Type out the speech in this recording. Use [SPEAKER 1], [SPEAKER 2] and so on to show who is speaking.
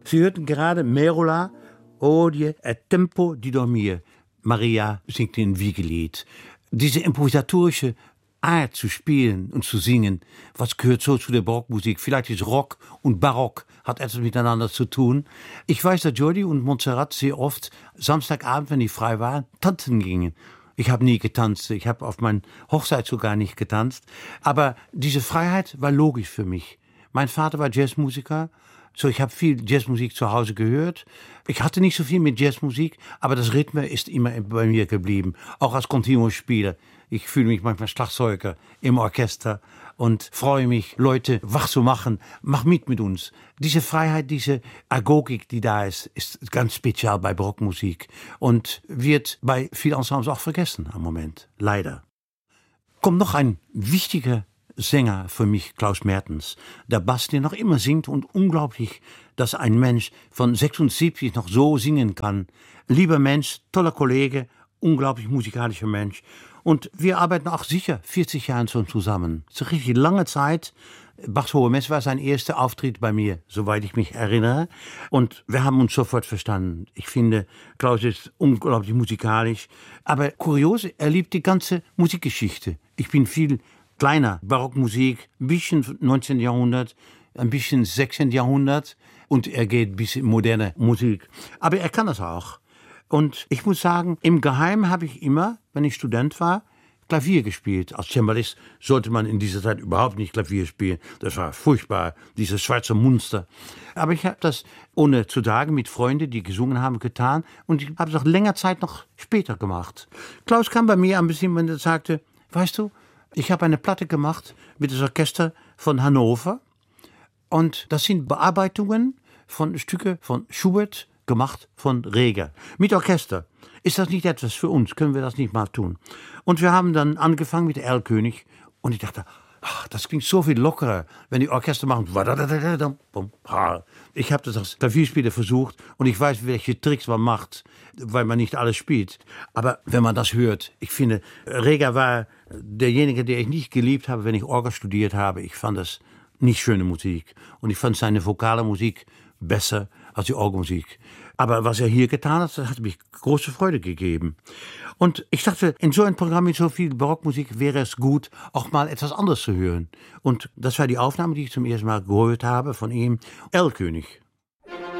[SPEAKER 1] Sie hörten gerade Merola, Odie, Tempo di Dormir. Maria singt in Wiegelied. Diese improvisatorische Art zu spielen und zu singen, was gehört so zu der Barockmusik? Vielleicht ist Rock und Barock, hat etwas miteinander zu tun. Ich weiß, dass Jordi und Montserrat sehr oft Samstagabend, wenn die frei waren, tanzen gingen. Ich habe nie getanzt, ich habe auf meiner Hochzeit sogar nicht getanzt. Aber diese Freiheit war logisch für mich. Mein Vater war Jazzmusiker, so ich habe viel Jazzmusik zu Hause gehört. Ich hatte nicht so viel mit Jazzmusik, aber das Rhythmus ist immer bei mir geblieben, auch als Continuo-Spieler. Ich fühle mich manchmal Schlagzeuger im Orchester und freue mich, Leute wach zu machen. Mach mit uns. Diese Freiheit, diese Agogik, die da ist ganz speziell bei Barockmusik und wird bei vielen Ensembles auch vergessen am Moment. Leider. Kommt noch ein wichtiger Sänger für mich, Klaus Mertens. Der Bass, der noch immer singt und unglaublich, dass ein Mensch von 76 noch so singen kann. Lieber Mensch, toller Kollege, unglaublich musikalischer Mensch. Und wir arbeiten auch sicher 40 Jahre schon zusammen. So richtig lange Zeit. Bachs Hohe Messe war sein erster Auftritt bei mir, soweit ich mich erinnere. Und wir haben uns sofort verstanden. Ich finde, Klaus ist unglaublich musikalisch. Aber kurios, er liebt die ganze Musikgeschichte. Ich bin viel kleiner Barockmusik, ein bisschen 19. Jahrhundert, ein bisschen 16. Jahrhundert und er geht bis in moderne Musik. Aber er kann das auch. Und ich muss sagen, im Geheimen habe ich immer, wenn ich Student war, Klavier gespielt. Als Cembalist sollte man in dieser Zeit überhaupt nicht Klavier spielen. Das war furchtbar, dieses schwarze Monster. Aber ich habe das, ohne zu sagen, mit Freunden, die gesungen haben, getan. Und ich habe es auch länger Zeit noch später gemacht. Klaus kam bei mir ein bisschen und sagte, weißt du, ich habe eine Platte gemacht mit dem Orchester von Hannover. Und das sind Bearbeitungen von Stücke von Schubert, gemacht von Reger. Mit Orchester. Ist das nicht etwas für uns? Können wir das nicht mal tun? Und wir haben dann angefangen mit Erlkönig. Und ich dachte, ach, das klingt so viel lockerer, wenn die Orchester machen. Ich habe das als Klavierspieler versucht und ich weiß, welche Tricks man macht, weil man nicht alles spielt. Aber wenn man das hört, ich finde, Reger war derjenige, der ich nicht geliebt habe, wenn ich Orgel studiert habe. Ich fand das nicht schöne Musik. Und ich fand seine vokale Musik besser als die Orgelmusik. Aber was er hier getan hat, das hat mich große Freude gegeben. Und ich dachte, in so einem Programm mit so viel Barockmusik wäre es gut, auch mal etwas anderes zu hören. Und das war die Aufnahme, die ich zum ersten Mal gehört habe von ihm, Erlkönig.